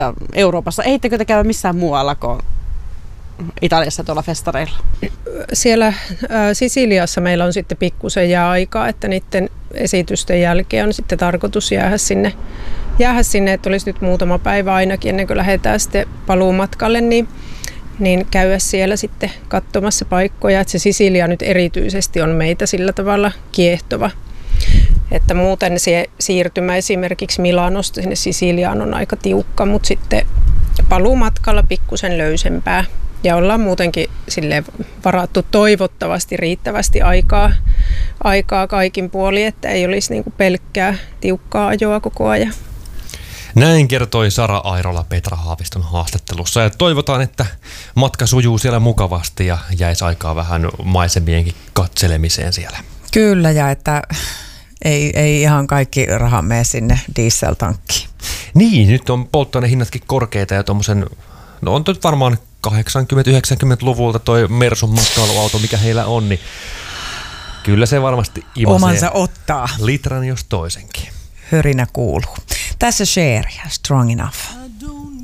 Euroopassa. Ehdittekö te käydä missään muualla kuin Italiassa tuolla festareilla? Siellä Sisiliassa meillä on sitten pikkusen jääaikaa, että niiden esitysten jälkeen on sitten tarkoitus jäädä sinne, että olisi nyt muutama päivä ainakin ennen kuin lähdetään sitten paluumatkalle, niin käydä siellä sitten katsomassa paikkoja. Että se Sisilia nyt erityisesti on meitä sillä tavalla kiehtova. Että muuten se siirtymä esimerkiksi Milanosta sinne Sisiliaan on aika tiukka, mutta sitten paluumatkalla pikkusen löysempää. Ja ollaan muutenkin silleen varattu toivottavasti riittävästi aikaa kaikin puolin, että ei olisi niinku pelkkää tiukkaa ajoa koko ajan. Näin kertoi Sara Airola Petra Haaviston haastattelussa. Ja toivotaan, että matka sujuu siellä mukavasti ja jäisi aikaa vähän maisemienkin katselemiseen siellä. Kyllä, ja että ei ihan kaikki raha mene sinne dieseltankkiin. Niin, nyt on polttoainehinnatkin korkeita ja tuommoisen, no on nyt varmaan 80-90-luvulta toi Mersun matkailuauto, mikä heillä on, niin kyllä se varmasti imasee omansa ottaa. Litran jos toisenkin. Hörinä kuuluu. Tässä Cher ja Strong Enough.